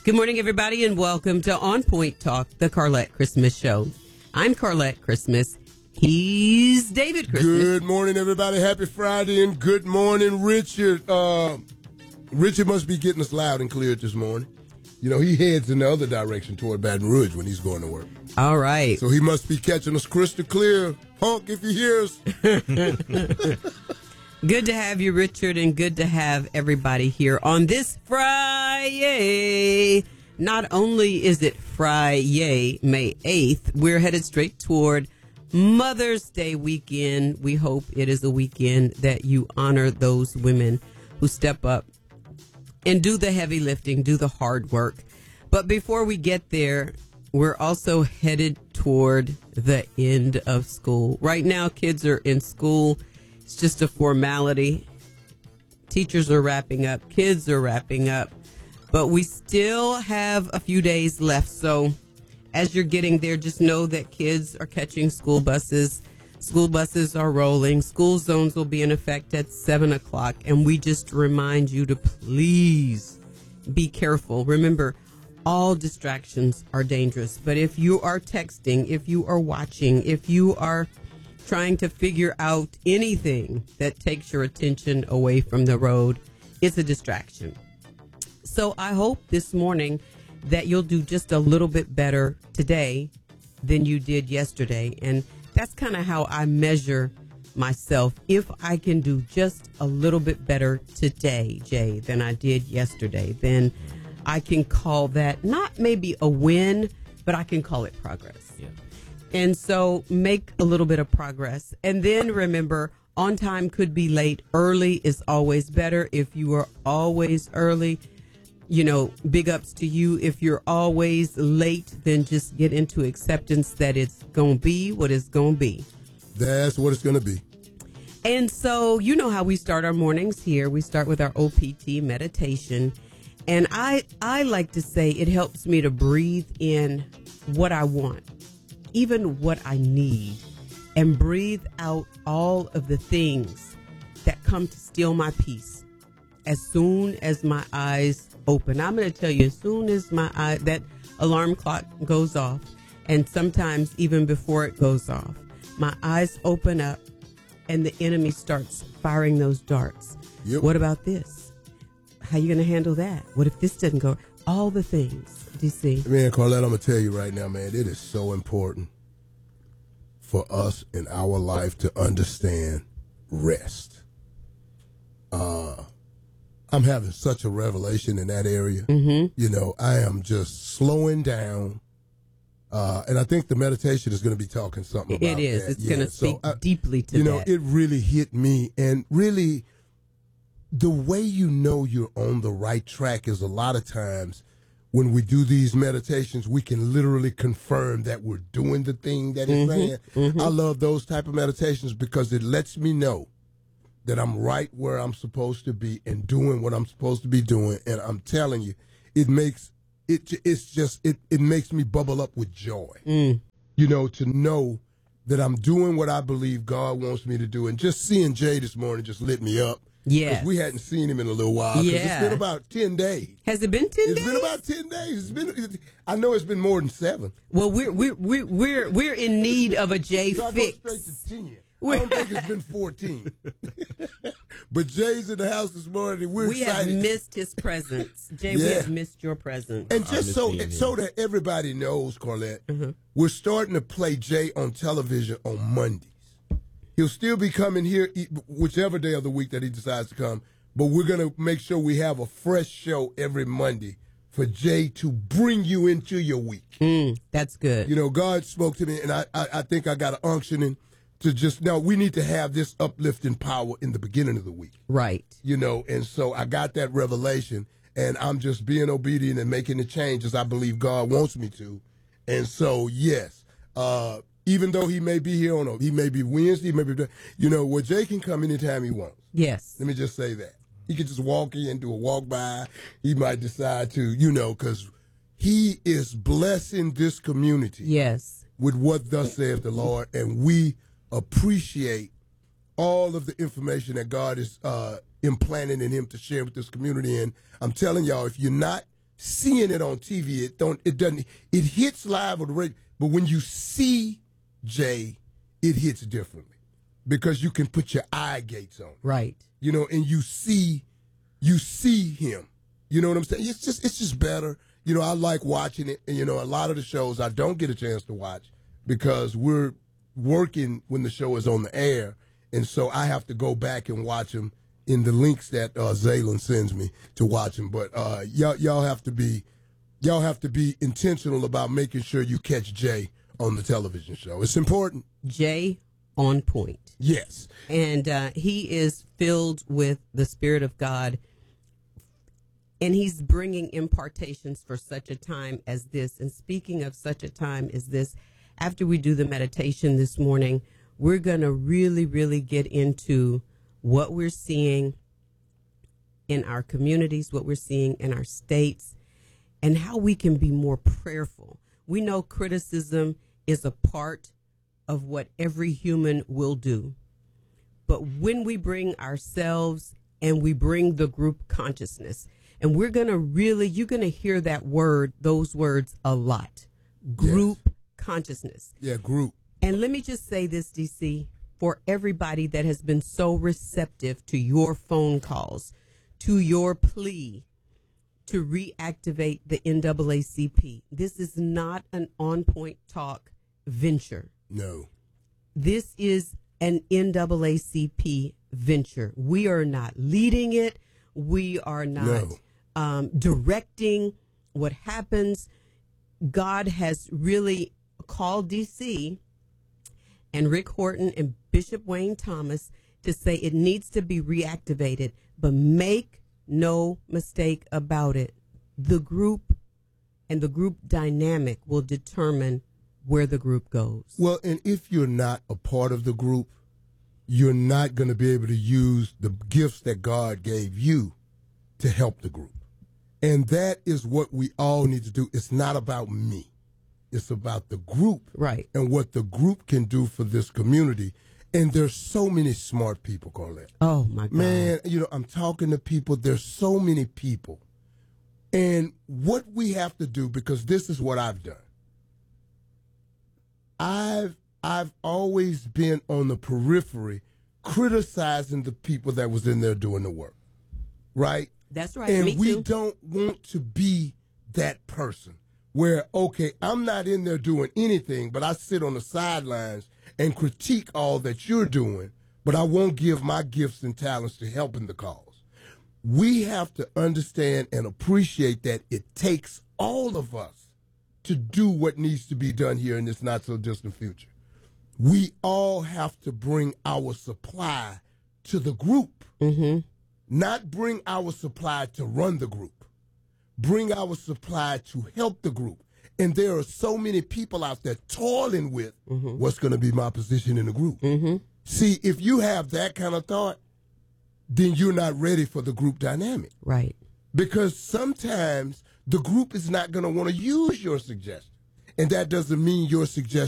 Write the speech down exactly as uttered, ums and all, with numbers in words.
Good morning, everybody, and welcome to On Point Talk, the Carlette Christmas Show. I'm Carlette Christmas. He's David Christmas. Good morning, everybody. Happy Friday, and good morning, Richard. Uh, Richard must be getting us loud and clear this morning. You know, he heads in the other direction toward Baton Rouge when he's going to work. All right. So he must be catching us crystal clear. Honk if he hears. Good to have you, Richard, and good to have everybody here on this Friday. Not only is it Friday, May eighth, we're headed straight toward Mother's Day weekend. We hope it is a weekend that you honor those women who step up and do the heavy lifting, do the hard work. But before we get there, we're also headed toward the end of school. Right now, kids are in school. It's just a formality. Teachers are wrapping up. Kids are wrapping up. But we still have a few days left. So as you're getting there, just know that kids are catching school buses. School buses are rolling. School zones will be in effect at seven o'clock. And we just remind you to please be careful. Remember, all distractions are dangerous. But if you are texting, if you are watching, if you are trying to figure out anything that takes your attention away from the road, it's a distraction. So I hope this morning that you'll do just a little bit better today than you did yesterday. And that's kind of how I measure myself. If I can do just a little bit better today, Jay, than I did yesterday, then I can call that not maybe a win, but I can call it progress. Yeah. And so make a little bit of progress. And then remember, on time could be late. Early is always better. If you are always early, you know, big ups to you. If you're always late, then just get into acceptance that it's going to be what it's going to be. That's what it's going to be. And so you know how we start our mornings here. We start with our O P T meditation. And I, I like to say it helps me to breathe in what I want, even what I need, and breathe out all of the things that come to steal my peace. As soon as my eyes open, I'm going to tell you, as soon as my eye, that alarm clock goes off, and sometimes even before it goes off, my eyes open up and the enemy starts firing those darts. Yep. What about this? How you going to handle that? What if this doesn't go? All the things. Do you see? Man, Carlette, I'm going to tell you right now, man, it is so important for us in our life to understand rest. Uh, I'm having such a revelation in that area. Mm-hmm. You know, I am just slowing down. Uh, and I think the meditation is going to be talking something about that. It is. It's yeah, going to speak so I, deeply to you that. You know, it really hit me. And really, the way you know you're on the right track is a lot of times when we do these meditations, we can literally confirm that we're doing the thing that he's mm-hmm, saying. Mm-hmm. I love those type of meditations because it lets me know that I'm right where I'm supposed to be and doing what I'm supposed to be doing. And I'm telling you, it makes it. It's just it. It makes me bubble up with joy. Mm. You know, to know that I'm doing what I believe God wants me to do. And just seeing Jay this morning just lit me up. Yeah, because we hadn't seen him in a little while. Yeah, it's been about ten days. Has it been ten it's days? It's been about ten days. It's been. I know it's been more than seven. Well, we're we're we're we're, we're in need of a J so fix. I go straight to ten. I don't think it's been fourteen. But Jay's in the house this morning, and we're we excited. We have missed his presence. Jay, yeah. we have missed your presence. And just so so that everybody knows, Carlette, mm-hmm. we're starting to play Jay on television on Mondays. He'll still be coming here whichever day of the week that he decides to come, but we're going to make sure we have a fresh show every Monday for Jay to bring you into your week. Mm, that's good. You know, God spoke to me, and I, I, I think I got an unctioning to just, now we need to have this uplifting power in the beginning of the week. Right. You know, and so I got that revelation, and I'm just being obedient and making the changes I believe God wants me to. And so, yes, uh, even though he may be here on a, he may be Wednesday, maybe, you know, where Jay can come anytime he wants. Yes. Let me just say that. He could just walk in, do a walk by. He might decide to, you know, because he is blessing this community. Yes. With what thus saith the Lord, and we appreciate all of the information that God is uh, implanting in him to share with this community. And I'm telling y'all, if you're not seeing it on T V, it don't it doesn't it hits live on the radio, but when you see Jay, it hits differently because you can put your eye gates on it. Right. You know, and you see you see him. You know what I'm saying? It's just it's just better. You know, I like watching it, and you know, a lot of the shows I don't get a chance to watch because we're working when the show is on the air, and so I have to go back and watch them in the links that uh, Zaylin sends me to watch them. But uh, y'all, y'all have to be, y'all have to be intentional about making sure you catch Jay on the television show. It's important. Jay on point. Yes, and uh, he is filled with the Spirit of God, and he's bringing impartations for such a time as this. And speaking of such a time as this, after we do the meditation this morning, we're going to really, really get into what we're seeing in our communities, what we're seeing in our states, and how we can be more prayerful. We know criticism is a part of what every human will do. But when we bring ourselves and we bring the group consciousness, and we're going to really, you're going to hear that word, those words a lot. Group yes. consciousness. Yeah, group. And let me just say this, D C, for everybody that has been so receptive to your phone calls, to your plea to reactivate the N double A C P. This is not an On Point Talk venture. No. This is an N double A C P venture. We are not leading it. We are not no. um, directing what happens. God has really called D C and Rick Horton and Bishop Wayne Thomas to say it needs to be reactivated. But make no mistake about it. The group and the group dynamic will determine where the group goes. Well, and if you're not a part of the group, you're not going to be able to use the gifts that God gave you to help the group. And that is what we all need to do. It's not about me. It's about the group. Right. And what the group can do for this community. And there's so many smart people, Carlette. Oh, my God. Man, you know, I'm talking to people. There's so many people. And what we have to do, because this is what I've done. I've I've always been on the periphery criticizing the people that was in there doing the work. Right? That's right. And Me we too. don't want to be that person where, okay, I'm not in there doing anything, but I sit on the sidelines and critique all that you're doing, but I won't give my gifts and talents to helping the cause. We have to understand and appreciate that it takes all of us to do what needs to be done here in this not so distant future. We all have to bring our supply to the group, mm-hmm. not bring our supply to run the group. Bring our supply to help the group. And there are so many people out there toiling with mm-hmm. what's going to be my position in the group. Mm-hmm. See, if you have that kind of thought, then you're not ready for the group dynamic. Right. Because sometimes the group is not going to want to use your suggestion. And that doesn't mean your suggestion